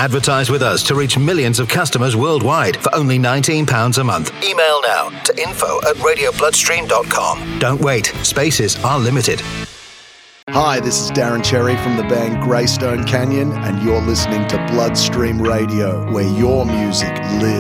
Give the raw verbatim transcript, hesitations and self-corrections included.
Advertise with us to reach millions of customers worldwide for only nineteen pounds a month. Email now to info at radio bloodstream dot com. Don't wait. Spaces are limited. Hi, this is Darren Cherry from the band Greystone Canyon, and you're listening to Bloodstream Radio, where your music lives.